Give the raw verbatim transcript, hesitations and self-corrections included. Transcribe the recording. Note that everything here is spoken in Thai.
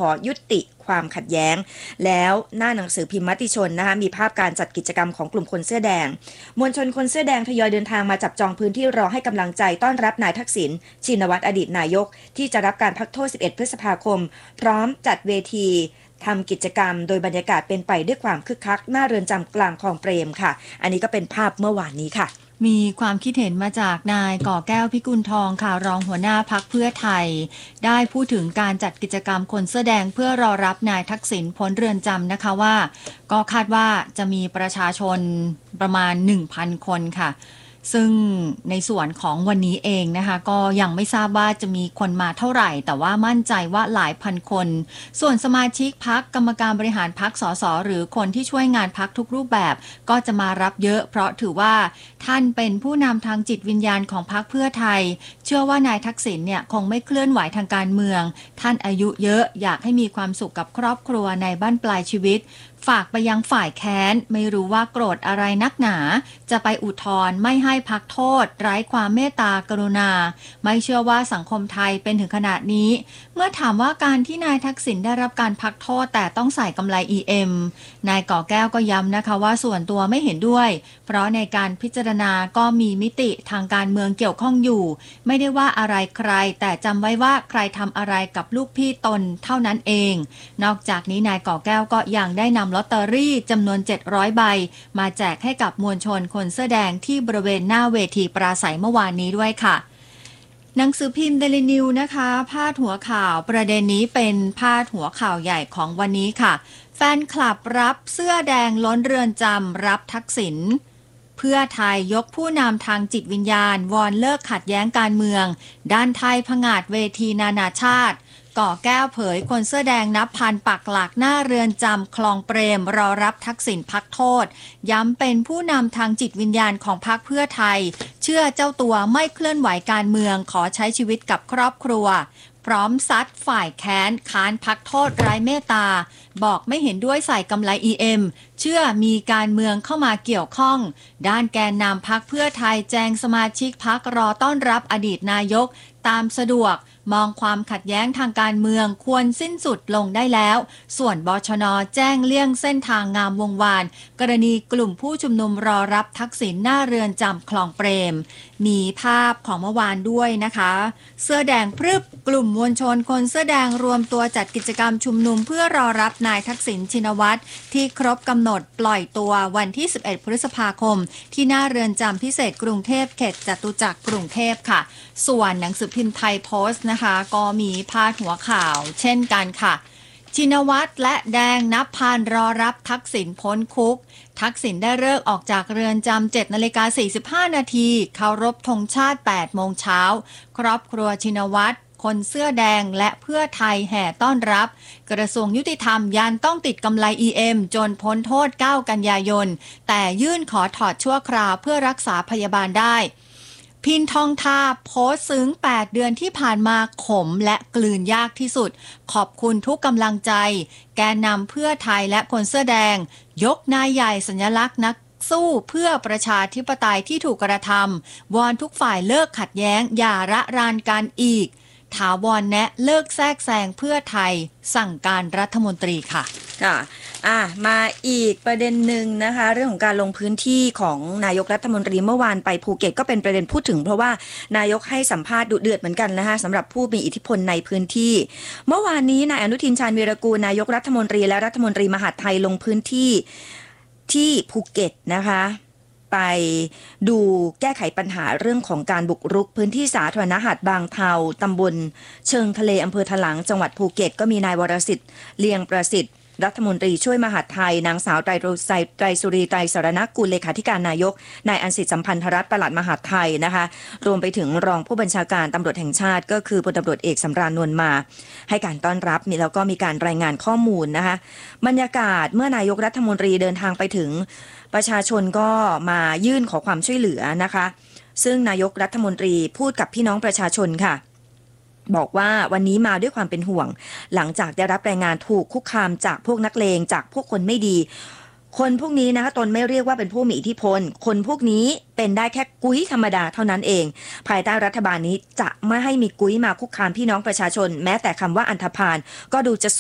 อยุติความขัดแย้งแล้วหน้าหนังสือพิมพ์มติชนนะคะมีภาพการจัดกิจกรรมของกลุ่มคนเสื้อแดงมวลชนคนเสื้อแดงทยอยเดินทางมาจับจองพื้นที่รอให้กำลังใจต้อนรับนายทักษิณชินวัตรอดีตนายกที่จะรับการพักโทษสิบเอ็ดพฤษภาคมพร้อมจัดเวทีทำกิจกรรมโดยบรรยากาศเป็นไปด้วยความคึกคักหน้าเรือนจำกลางคลองเปรมค่ะอันนี้ก็เป็นภาพเมื่อวานนี้ค่ะมีความคิดเห็นมาจากนายก่อแก้วพิกุลทองค่ะรองหัวหน้าพรรคเพื่อไทยได้พูดถึงการจัดกิจกรรมคนเสื้อแดงเพื่อรอรับนายทักษิณพ้นเรือนจำนะคะว่าก็คาดว่าจะมีประชาชนประมาณ หนึ่งพัน คนค่ะซึ่งในส่วนของวันนี้เองนะคะก็ยังไม่ทราบว่าจะมีคนมาเท่าไหร่แต่ว่ามั่นใจว่าหลายพันคนส่วนสมาชิกพรรคกรรมการบริหารพรรคสสหรือคนที่ช่วยงานพรรคทุกรูปแบบก็จะมารับเยอะเพราะถือว่าท่านเป็นผู้นำทางจิตวิญญาณของพรรคเพื่อไทยเชื่อว่านายทักษิณเนี่ยคงไม่เคลื่อนไหวทางการเมืองท่านอายุเยอะอยากให้มีความสุขกับครอบครัวในบั้นปลายชีวิตฝากไปยังฝ่ายแค้นไม่รู้ว่าโกรธอะไรนักหนาจะไปอุทธรณ์ไม่ให้พักโทษไร้ความเมตตากรุณาไม่เชื่อว่าสังคมไทยเป็นถึงขนาดนี้เมื่อถามว่าการที่นายทักษิณได้รับการพักโทษแต่ต้องใส่กำไร อี เอ็ม นายก่อแก้วก็ย้ำนะคะว่าส่วนตัวไม่เห็นด้วยเพราะในการพิจารณาก็มีมิติทางการเมืองเกี่ยวข้องอยู่ไม่ได้ว่าอะไรใครแต่จำไว้ว่าใครทำอะไรกับลูกพี่ตนเท่านั้นเองนอกจากนี้นายก่อแก้วก็ยังได้นำลอตเตอรี่จำนวนเจ็ดร้อยใบมาแจกให้กับมวลชนคนเสื้อแดงที่บริเวณหน้าเวทีปราศัยเมื่อวานนี้ด้วยค่ะหนังสือพิมพ์เดลินิวนะคะพาดหัวข่าวประเด็นนี้เป็นพาดหัวข่าวใหญ่ของวันนี้ค่ะแฟนคลับรับเสื้อแดงล้นเรือนจำรับทักษิณเพื่อไทยยกผู้นำทางจิตวิญญาณวอนเลิกขัดแย้งการเมืองด้านไทยผงาดเวทีนานาชาติก่อแก้วเผยคนเสื้อแดงนับพันปักหลักหน้าเรือนจำคลองเปรมรอรับทักษิณพักโทษย้ำเป็นผู้นำทางจิตวิญญาณของพรรคเพื่อไทยเชื่อเจ้าตัวไม่เคลื่อนไหวการเมืองขอใช้ชีวิตกับครอบครัวพร้อมซัดฝ่ายแค้นค้านพักโทษไร้เมตตาบอกไม่เห็นด้วยใส่กำไร อี เอ็ม เชื่อมีการเมืองเข้ามาเกี่ยวข้องด้านแกนนำพรรคเพื่อไทยแจงสมาชิกพรรครอต้อนรับอดีตนายกตามสะดวกมองความขัดแย้งทางการเมืองควรสิ้นสุดลงได้แล้วส่วนบชน.แจ้งเลี่ยงเส้นทางงามวงวานกรณีกลุ่มผู้ชุมนุมรอรับทักษิณหน้าเรือนจำคลองเปรมมีภาพของเมื่อวานด้วยนะคะเสื้อแดงพรึบกลุ่มมวลชนคนเสื้อแดงรวมตัวจัดกิจกรรมชุมนุมเพื่อรอรับนายทักษิณชินวัตรที่ครบกำหนดปล่อยตัววันที่สิบเอ็ดพฤษภาคมที่หน้าเรือนจำพิเศษกรุงเทพเขตจตุจักรกรุงเทพค่ะส่วนหนังสือพิมพ์ไทยโพสต์นะคะก็มีพาดหัวข่าวเช่นกันค่ะชินวัตรและแดงนับพันรอรับทักษิณพ้นคุกทักษิณได้เลิกออกจากเรือนจำ เจ็ดนาฬิกาสี่สิบห้านาทีเคารพธงชาติ แปดโมงเช้าครอบครัวชินวัตรคนเสื้อแดงและเพื่อไทยแห่ต้อนรับกระทรวงยุติธรรมยันต้องติดกำไร อี เอ็ม จนพ้นโทษเก้ากันยายนแต่ยื่นขอถอดชั่วคราวเพื่อรักษาพยาบาลได้พินทองทาโพสต์ซึ้งแปดเดือนที่ผ่านมาขมและกลืนยากที่สุดขอบคุณทุกกำลังใจแกนนำเพื่อไทยและคนเสื้อแดงยกนายใหญ่สัญลักษณ์นักสู้เพื่อประชาธิปไตยที่ถูกกระทำวอนทุกฝ่ายเลิกขัดแย้งอย่าระรานกันอีกถาวรแนะเลิกแทรกแซงเพื่อไทยสั่งการรัฐมนตรีค่ะค่ะอ่ะมาอีกประเด็นหนึ่งนะคะเรื่องของการลงพื้นที่ของนายกรัฐมนตรีเมื่อวานไปภูเก็ตก็เป็นประเด็นพูดถึงเพราะว่านายกให้สัมภาษณ์ดุเดือดเหมือนกันนะคะสำหรับผู้มีอิทธิพลในพื้นที่เมื่อวานนี้นายอนุทินชาญวีรกูลนายกรัฐมนตรีและรัฐมนตรีมหาดไทยลงพื้นที่ที่ภูเก็ตนะคะไปดูแก้ไขปัญหาเรื่องของการบุกรุกพื้นที่สาธารณะหาดบางเทาตำบลเชิงทะเลอำเภอถลางจังหวัดภูเก็ตก็มีนายวรสิทธิ์เลียงประสิทธิ์รัฐมนตรีช่วยมหาดไทยนางสาวไตรไตรสุรีไตรสรณกุลเลขาธิการนายกนายอันสิทธิสัมพันธรัตน์ปลัดมหาดไทยนะคะรวมไปถึงรองผู้บัญชาการตำรวจแห่งชาติก็คือพลตำรวจเอกสำราญนวลมาให้การต้อนรับมีแล้วก็มีการรายงานข้อมูลนะคะบรรยากาศเมื่อนายกรัฐมนตรีเดินทางไปถึงประชาชนก็มายื่นขอความช่วยเหลือนะคะซึ่งนายกรัฐมนตรีพูดกับพี่น้องประชาชนค่ะบอกว่าวันนี้มาด้วยความเป็นห่วงหลังจากได้รับรายงานถูกคุกคามจากพวกนักเลงจากพวกคนไม่ดีคนพวกนี้นะคะตนไม่เรียกว่าเป็นผู้มีอิทธิพลคนพวกนี้เป็นได้แค่กุ้ยธรรมดาเท่านั้นเองภายใต้รัฐบาลนี้จะไม่ให้มีกุ้ยมาคุกคามพี่น้องประชาชนแม้แต่คำว่าอันธพาลก็ดูจะ